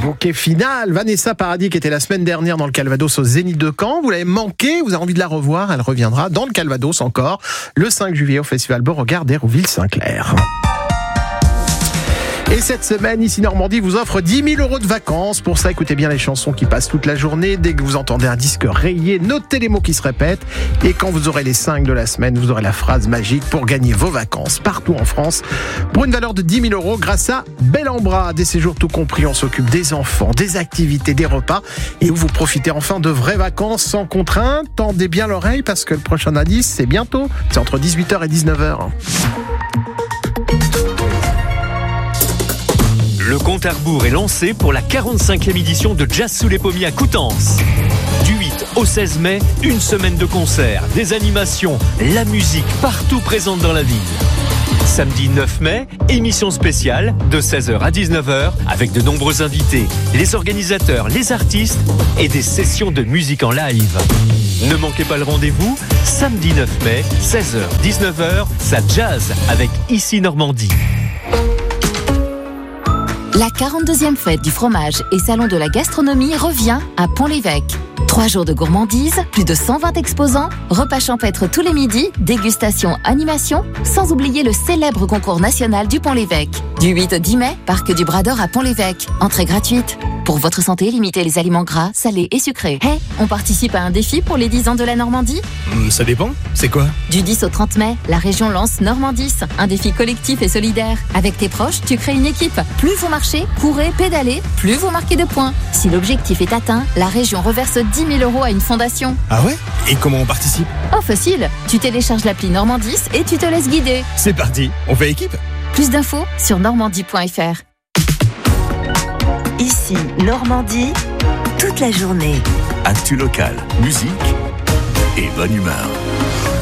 Bouquet final, Vanessa Paradis qui était la semaine dernière dans le Calvados au Zénith de Caen. Vous l'avez manqué, vous avez envie de la revoir, elle reviendra dans le Calvados encore le 5 juillet au Festival Beauregard d'Hérouville-Saint-Clair. Et cette semaine, ici Normandie vous offre 10 000 € de vacances. Pour ça, écoutez bien les chansons qui passent toute la journée. Dès que vous entendez un disque rayé, notez les mots qui se répètent. Et quand vous aurez les 5 de la semaine, vous aurez la phrase magique pour gagner vos vacances partout en France. Pour une valeur de 10 000 € grâce à Bel en Bras. Des séjours tout compris, on s'occupe des enfants, des activités, des repas. Et où vous profitez enfin de vraies vacances sans contrainte. Tendez bien l'oreille parce que le prochain indice, c'est bientôt. C'est entre 18h et 19h. Le compte à rebours est lancé pour la 45e édition de Jazz sous les pommiers à Coutances. Du 8 au 16 mai, une semaine de concerts, des animations, la musique partout présente dans la ville. Samedi 9 mai, émission spéciale de 16h à 19h avec de nombreux invités, les organisateurs, les artistes et des sessions de musique en live. Ne manquez pas le rendez-vous, samedi 9 mai, 16h, 19h, ça jazz avec Ici Normandie. La 42e fête du fromage et salon de la gastronomie revient à Pont-l'Évêque. 3 jours de gourmandise, plus de 120 exposants, repas champêtres tous les midis, dégustation, animation, sans oublier le célèbre concours national du Pont-l'Évêque. Du 8 au 10 mai, parc du Bras d'Or à Pont-l'Évêque. Entrée gratuite. Pour votre santé, limitez les aliments gras, salés et sucrés. Hey, on participe à un défi pour les 10 ans de la Normandie ? Ça dépend, c'est quoi ? Du 10 au 30 mai, la région lance Normandis, un défi collectif et solidaire. Avec tes proches, tu crées une équipe. Plus vous marchez, courez, pédalez, plus vous marquez de points. Si l'objectif est atteint, la région reverse 10 000 € à une fondation. Ah ouais ? Et comment on participe ? Oh facile, tu télécharges l'appli Normandis et tu te laisses guider. C'est parti, on fait équipe ? Plus d'infos sur normandie.fr. Ici, Normandie, toute la journée. Actu local, musique et bonne humeur.